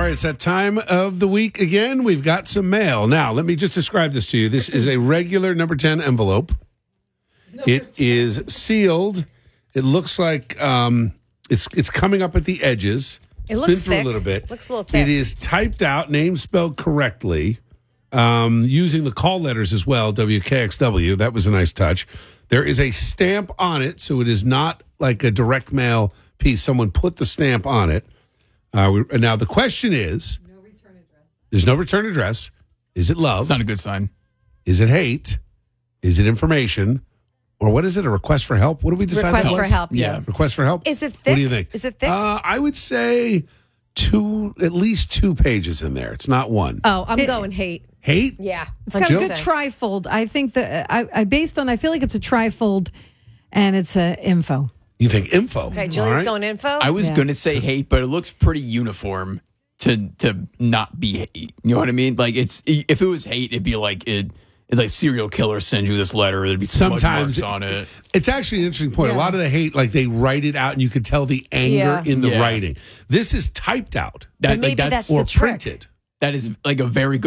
right, it's that time of the week again. We've got some mail. Now, let me just describe this to you. This is a regular number 10 envelope. It is sealed. It looks like it's coming up at the edges. It looks been through thick. a little bit. Looks a little thick. It is typed out, name spelled correctly, using the call letters as well, WKXW. That was a nice touch. There is a stamp on it, so it is not like a direct mail piece. Someone put the stamp on it. Now, the question is, no return address. There's no return address. Is it love? It's not a good sign. Is it hate? Is it information? Or what is it? A request for help? What do we decide? Request that for was? help. Yeah. Request for help? Is it thick? What do you think? Is it thick? I would say at least 2 pages in there. It's not one. Oh, I'm going hate. Hate? Yeah. It's got a good trifold. I think that I feel like it's a trifold, and it's a info. You think info? Okay, Julie's All right. going info. I was going to say hate, but it looks pretty uniform to not be hate. You know what I mean? Like if it was hate, it'd be like it's like serial killer sends you this letter. There'd be Sometimes marks on it. It's actually an interesting point. Yeah. A lot of the hate, like they write it out, and you could tell the anger in the Yeah. writing. This is typed out But maybe that's or the trick. printed. That is like a very good